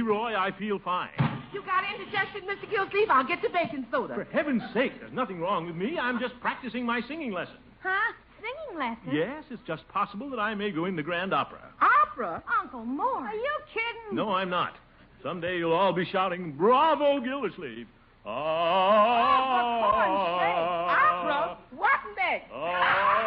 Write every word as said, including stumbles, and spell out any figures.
Leroy, I feel fine. You got indigestion, Mister Gilsleeve? I'll get the baking soda. For heaven's sake, there's nothing wrong with me. I'm just practicing my singing lesson. Huh? Singing lesson? Yes, it's just possible that I may go in the Grand Opera. Opera? Uncle Mort. Are you kidding? No, I'm not. Someday you'll all be shouting, "Bravo, Gildersleeve!" Ah, Oh, for corn's sake. Opera? What next? Ah.